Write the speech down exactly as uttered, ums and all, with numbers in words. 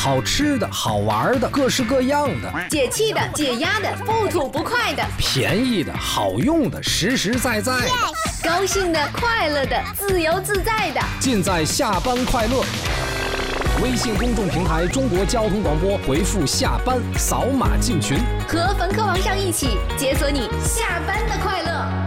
好吃的好玩的各式各样的， 解气的解压的不吐不快的， 便宜的好用的实实在在的， 高兴的快乐的自由自在的， 尽在下班快乐。微信公众平台中国交通广播，回复下班扫码进群， 和冯科王上一起解锁你下班的快乐。